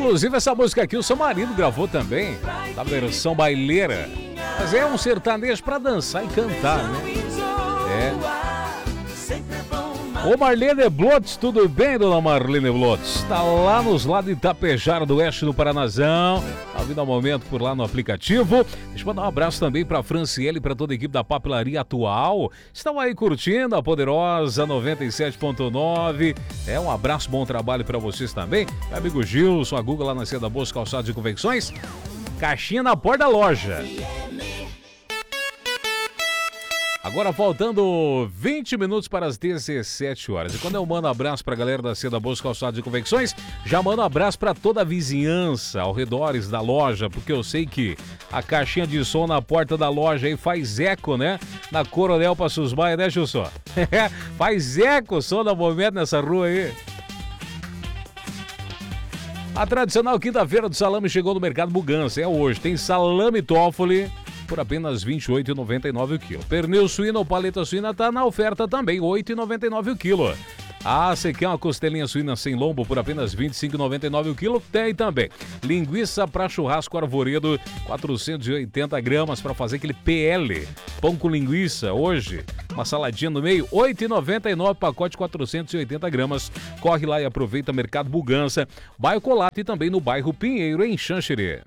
Inclusive essa música aqui o seu marido gravou também, da versão baileira. Mas é um sertanejo pra dançar e cantar, né? Ô Marlene Blotz, tudo bem, dona Marlene Blotz? Tá lá nos lados de Itapejara do Oeste do Paranazão. Tá vindo ao momento por lá no aplicativo. Deixa eu mandar um abraço também pra Franciele e pra toda a equipe da Papelaria Atual. Estão aí curtindo a poderosa 97.9. Um abraço, bom trabalho pra vocês também. Meu amigo Gilson, a Google lá na Seda Boas Calçados e Convecções. Caixinha na porta da loja. Agora faltando 20 minutos para as 17 horas. E quando eu mando abraço para a galera da Seda Boas Calçados e Convecções, já mando abraço para toda a vizinhança ao redores da loja, porque eu sei que a caixinha de som na porta da loja aí faz eco, né? Na Coronel Passos Maia, né, Gilson? Faz eco o som da movimento nessa rua aí. A tradicional quinta-feira do salame chegou no Mercado Mugança. É hoje. Tem salame Toffoli por apenas R$ 28,99 o quilo. Pernil suíno ou paleta suína tá na oferta também, R$ 8,99 o quilo. Ah, você quer uma costelinha suína sem lombo por apenas R$ 25,99 o quilo? Tem também. Linguiça para churrasco Arvoredo, 480 gramas para fazer aquele PL. Pão com linguiça, hoje, uma saladinha no meio, R$ 8,99, pacote 480 gramas. Corre lá e aproveita Mercado Bugança, bairro Colato e também no bairro Pinheiro, em Xanxerê.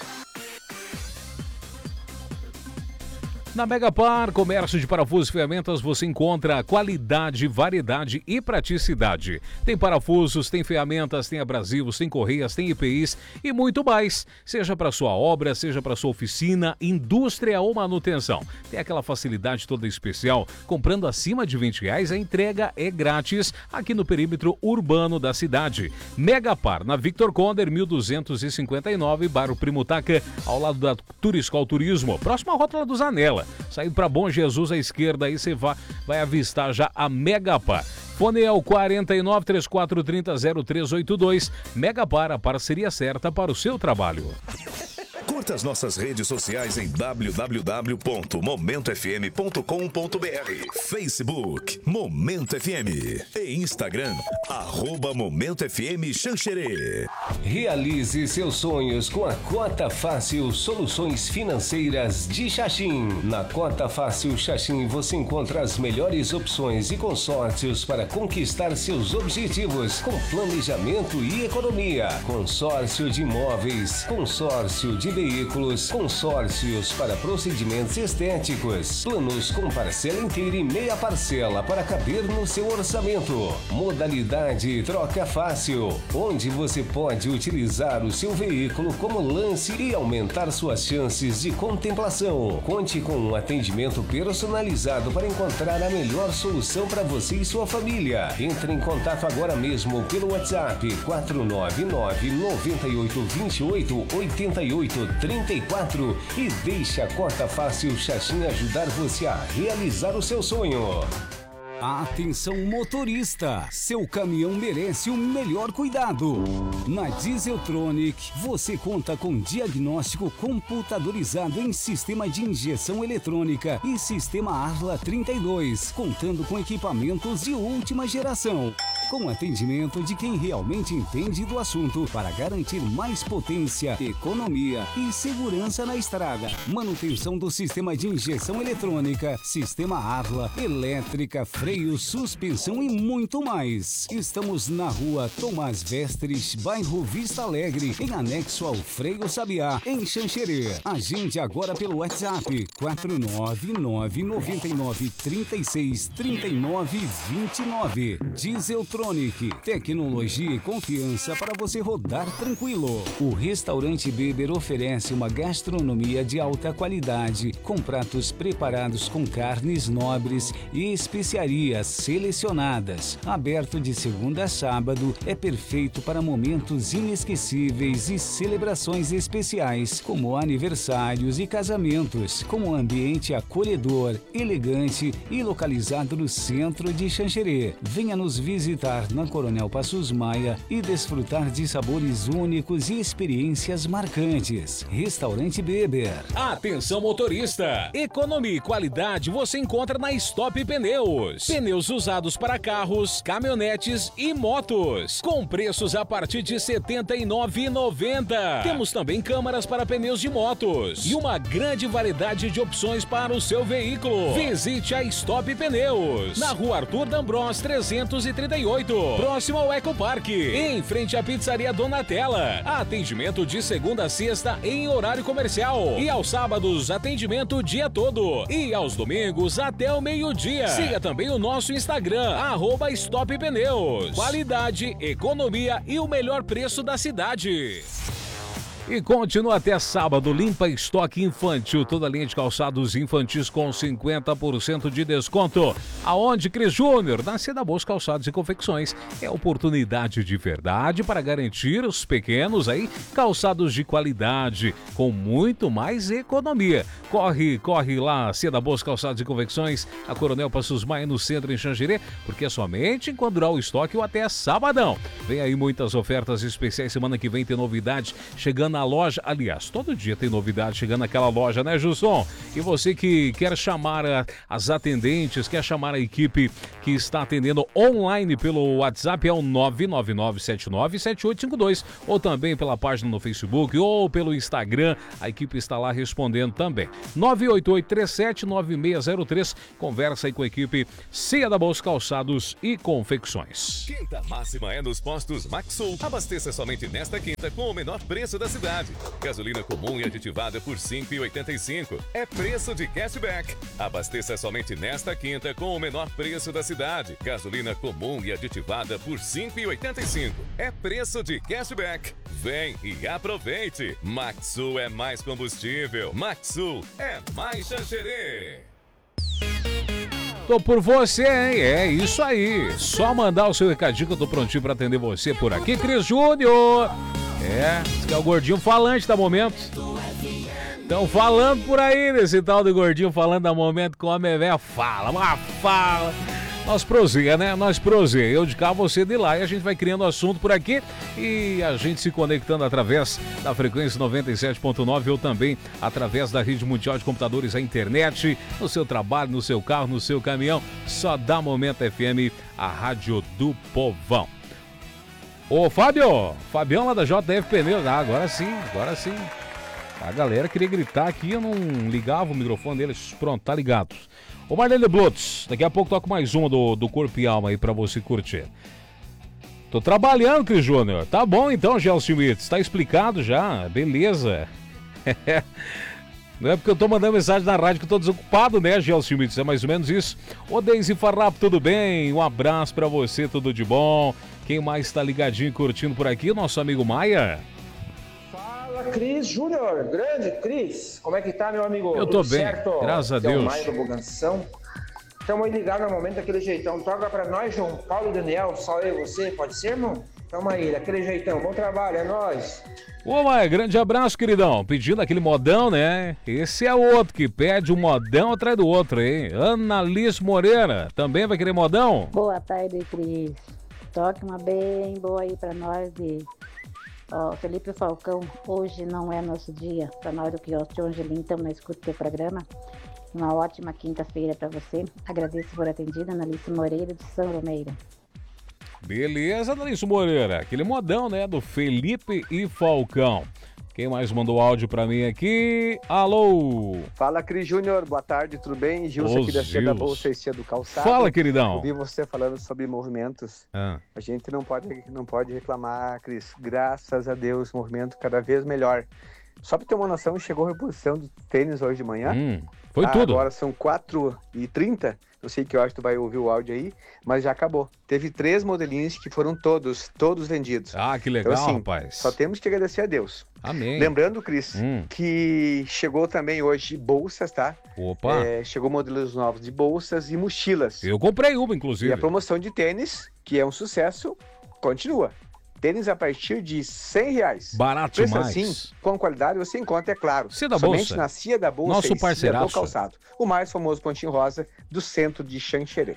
Na Megapar, comércio de parafusos e ferramentas, você encontra qualidade, variedade e praticidade. Tem parafusos, tem ferramentas, tem abrasivos, tem correias, tem EPIs e muito mais. Seja para sua obra, seja para sua oficina, indústria ou manutenção. Tem aquela facilidade toda especial. Comprando acima de R$20, a entrega é grátis aqui no perímetro urbano da cidade. Megapar, na Victor Conder, 1259, bairro Primutaca, ao lado da Turiscol Turismo, próximo à Rótula dos Anela. Saindo para Bom Jesus à esquerda, aí você vai avistar já a Megapar. Fone é o 4934300382. Megapar, a parceria certa para o seu trabalho. Curta as nossas redes sociais em www.momentofm.com.br, Facebook Momento FM e Instagram @MomentoFM Xanxerê. Realize seus sonhos com a Cota Fácil Soluções Financeiras de Xaxim. Na Cota Fácil Xaxim você encontra as melhores opções e consórcios para conquistar seus objetivos com planejamento e economia. Consórcio de imóveis, consórcio de veículos, consórcios para procedimentos estéticos, planos com parcela inteira e meia parcela para caber no seu orçamento. Modalidade troca fácil, onde você pode utilizar o seu veículo como lance e aumentar suas chances de contemplação. Conte com um atendimento personalizado para encontrar a melhor solução para você e sua família. Entre em contato agora mesmo pelo WhatsApp 499-9828-8834 e deixe a Cota Fácil Xaxim ajudar você a realizar o seu sonho. Atenção motorista, seu caminhão merece o melhor cuidado. Na Dieseltronic, você conta com diagnóstico computadorizado em sistema de injeção eletrônica e sistema Arla 32, contando com equipamentos de última geração. Com atendimento de quem realmente entende do assunto para garantir mais potência, economia e segurança na estrada. Manutenção do sistema de injeção eletrônica, sistema Arla, elétrica, freio, suspensão e muito mais. Estamos na rua Tomás Vestres, bairro Vista Alegre, em anexo ao Freio Sabiá, em Xanxerê. Agende agora pelo WhatsApp 499-9936-3929. Dieseltronic, tecnologia e confiança para você rodar tranquilo. O restaurante Beber oferece uma gastronomia de alta qualidade, com pratos preparados com carnes nobres e especiarias selecionadas. Aberto de segunda a sábado, é perfeito para momentos inesquecíveis e celebrações especiais, como aniversários e casamentos, com um ambiente acolhedor, elegante e localizado no centro de Xanxerê. Venha nos visitar voltar na Coronel Passos Maia e desfrutar de sabores únicos e experiências marcantes. Restaurante Beber. Atenção motorista, economia e qualidade você encontra na Stop Pneus. Pneus usados para carros, caminhonetes e motos, com preços a partir de R$ 79,90. Temos também câmaras para pneus de motos e uma grande variedade de opções para o seu veículo. Visite a Stop Pneus, na Rua Arthur D'Ambrós 338, próximo ao Ecoparque, em frente à Pizzaria Donatella. Atendimento de segunda a sexta em horário comercial e aos sábados atendimento o dia todo e aos domingos até o meio-dia. Siga também o nosso Instagram, @Stop Pneus. Qualidade, economia e o melhor preço da cidade. E continua até sábado, Limpa Estoque Infantil, toda a linha de calçados infantis com 50% de desconto. Aonde, Cris Júnior? Na Seda Boas Calçados e Confecções. É oportunidade de verdade para garantir os pequenos aí calçados de qualidade, com muito mais economia. Corre lá, Seda Boas Calçados e Confecções, a Coronel Passos Maia no centro em Xanxerê, porque é somente enquanto durar o estoque ou até sabadão. Vem aí muitas ofertas especiais, semana que vem tem novidade chegando na loja, aliás, todo dia tem novidade chegando naquela loja, né, Gilson? E você que quer chamar as atendentes, quer chamar a equipe que está atendendo online pelo WhatsApp, é o 999797852, ou também pela página no Facebook, ou pelo Instagram, a equipe está lá respondendo também. 988379603, conversa aí com a equipe Seda Boas Calçados e Confecções. Quinta máxima é nos postos Maxsul. Abasteça somente nesta quinta com o menor preço da cidade. Gasolina comum e aditivada por R$ 5,85. É preço de cashback. Abasteça somente nesta quinta com o menor preço da cidade. Gasolina comum e aditivada por R$ 5,85. É preço de cashback. Vem e aproveite. Maxsul é mais combustível. Maxsul é mais Xanxerê. Tô por você, hein? É isso aí. Só mandar o seu recadinho que eu tô prontinho pra atender você por aqui, Cris Júnior. Esse que é o gordinho falante da Momento. Estão falando por aí desse tal do gordinho falando da Momento com a Mevé. Fala. Nós proseia, né? Eu de cá, você de lá. E a gente vai criando assunto por aqui e a gente se conectando através da frequência 97.9 ou também através da rede mundial de computadores, a internet, no seu trabalho, no seu carro, no seu caminhão. Só dá Momento FM, a rádio do povão. Ô, Fabião lá da JF Pneus. Agora sim. A galera queria gritar aqui, eu não ligava o microfone deles. Pronto, tá ligado. Ô, Marlene Blutz, daqui a pouco toco mais uma do Corpo e Alma aí pra você curtir. Tô trabalhando, Cris Júnior. Tá bom então, Gelson Schmitz, tá explicado já, beleza. Não é porque eu tô mandando mensagem na rádio que eu tô desocupado, né, Gelson Schmitz? É mais ou menos isso. Ô, Deise Farrapo, tudo bem? Um abraço pra você, tudo de bom. Quem mais tá ligadinho e curtindo por aqui? O nosso amigo Maia. Fala, Cris Júnior. Grande Cris. Como é que tá, meu amigo? Eu tô tudo bem, certo? graças a Deus. Deus. Maia do Buganção. Estamos aí ligados no momento, daquele jeitão. Toca pra nós, João Paulo e Daniel. Só eu e você, pode ser, irmão? Tamo aí, daquele jeitão. Bom trabalho, é nóis. Ô, Maia, grande abraço, queridão. Pedindo aquele modão, né? Esse é o outro que pede um modão atrás do outro, hein? Annalise Moreira, também vai querer modão? Boa tarde, Cris. Toque uma bem boa aí pra nós de... Felipe Falcão, hoje não é nosso dia. Pra nós do quiosque Angelim, estamos na escuta do teu programa. Uma ótima quinta-feira pra você. Agradeço por atendida, Annalise Moreira de São Romeiro. Beleza, Annalise Moreira. Aquele modão, né? Do Felipe e Falcão. Quem mais mandou áudio pra mim aqui? Alô? Fala, Cris Júnior. Boa tarde, tudo bem? Gilson aqui da Seda Bolsa e Cia do Calçado. Fala, queridão. Ouvi você falando sobre movimentos. A gente não pode reclamar, Cris. Graças a Deus, movimento cada vez melhor. Só pra ter uma noção, chegou a reposição do tênis hoje de manhã. Foi tudo. Agora são 4h30. Eu sei que eu acho que tu vai ouvir o áudio aí, mas já acabou. Teve 3 modelinhos que foram todos vendidos. Ah, que legal, então, assim, rapaz. Só temos que agradecer a Deus. Amém. Lembrando, Cris, que chegou também hoje bolsas, tá? Opa. Chegou modelos novos de bolsas e mochilas. Eu comprei uma, inclusive. E a promoção de tênis, que é um sucesso, continua. Tênis a partir de R$100. Barato preço demais. Assim, com qualidade, você encontra, é claro. Cia da somente Bolsa. na Cia da Bolsa Nosso e parceiraço. Cia do Calçado. O mais famoso pontinho rosa do centro de Xanxerê.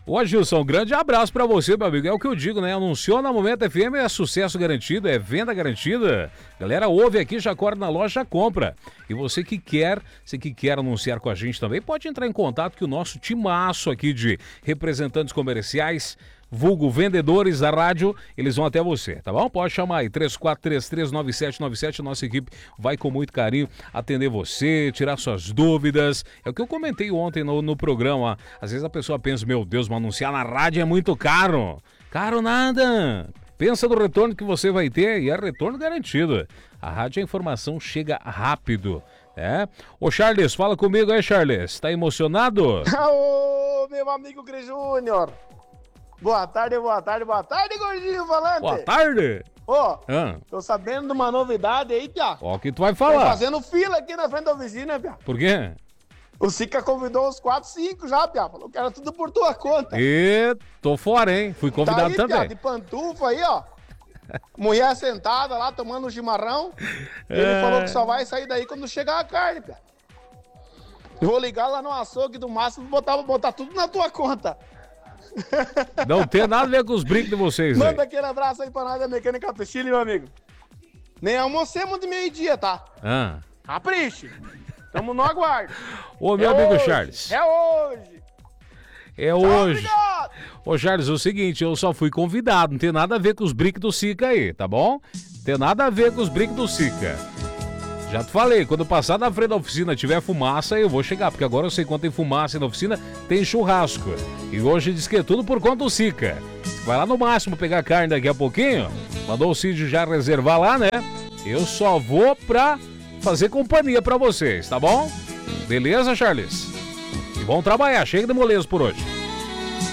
Ô, Gilson, um grande abraço pra você, meu amigo. É o que eu digo, né? Anunciou na Momento FM, é sucesso garantido, é venda garantida. Galera, ouve aqui, já acorda na loja, já compra. E você que quer anunciar com a gente também, pode entrar em contato que o nosso timaço aqui de representantes comerciais, vulgo vendedores da rádio, eles vão até você, tá bom? Pode chamar aí, 34339797, nossa equipe vai com muito carinho atender você, tirar suas dúvidas. É o que eu comentei ontem no programa. Às vezes a pessoa pensa, meu Deus, mas anunciar na rádio é muito caro. Caro nada. Pensa no retorno que você vai ter e é retorno garantido. A rádio, a informação chega rápido. Ô Charles, fala comigo aí, Charles. Tá emocionado? Ô, meu amigo Cris Júnior. Boa tarde, gordinho falante. Boa tarde. Tô sabendo de uma novidade aí, piá. Ó, o que tu vai falar? Tô fazendo fila aqui na frente da oficina, piá. Por quê? O Sica convidou uns 4, 5 já, piá. Falou que era tudo por tua conta. E tô fora, hein? Fui convidado aí, também. Piá, de pantufa aí, ó. Mulher sentada lá, tomando um chimarrão. Ele falou que só vai sair daí quando chegar a carne, piá. Vou ligar lá no açougue do Máximo e botar tudo na tua conta. Não tem nada a ver com os brincos de vocês. Manda aí aquele abraço aí pra nós da Mecânica Pechile, meu amigo. Nem almocemos de meio-dia, tá? Capriche. Tamo no aguardo. Ô, meu amigo Charles. É hoje. É hoje. Obrigado. Ô, Charles, é o seguinte, eu só fui convidado. Não tem nada a ver com os brincos do Sica aí, tá bom? Não tem nada a ver com os brincos do Sica. Já te falei, quando passar na frente da oficina tiver fumaça, eu vou chegar, porque agora eu sei quando tem fumaça na oficina, tem churrasco. E hoje diz que é tudo por conta do Sica. Vai lá no Máximo pegar carne daqui a pouquinho, mandou o Cid já reservar lá, né? Eu só vou pra fazer companhia pra vocês, tá bom? Beleza, Charles? E vamos trabalhar, chega de moleza por hoje.